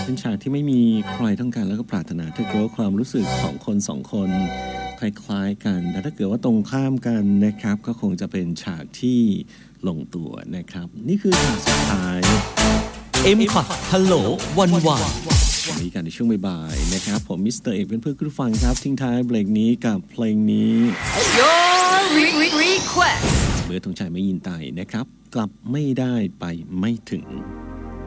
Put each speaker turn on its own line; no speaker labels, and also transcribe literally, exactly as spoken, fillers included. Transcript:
เป็นฉากที่ไม่มีใครต้องการแล้วก็ปรารถนาถ้าเกิดว่าความรู้สึกของคนสองคนคล้ายๆกันแต่ถ้าเกิดว่าตรงข้ามกันนะครับก็คงจะเป็นฉากที่ลงตัวนะครับนี่คือฉากสุดท้าย
เอ็ม คอท ฮัลโหลวันวาน
วันนี้กันในช่วงบ่ายๆนะครับผมมิสเตอร์เอกเป็นเพื่อนคุณผู้ฟังครับทิ้งท้ายเบรกนี้กับเพลงนี้
Your request
เบิร์ดธงชัยไม่ยินไตนะครับกลับไม่ได้ไปไม่ถึง